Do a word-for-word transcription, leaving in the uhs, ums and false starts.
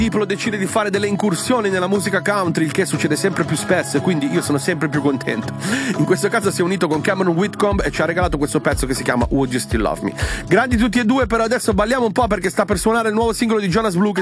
Diplo decide di fare delle incursioni nella musica country, il che succede sempre più spesso, e quindi io sono sempre più contento. In questo caso si è unito con Cameron Whitcomb e ci ha regalato questo pezzo che si chiama Would You Still Love Me. Grandi tutti e due, però adesso balliamo un po' perché sta per suonare il nuovo singolo di Jonas Blue che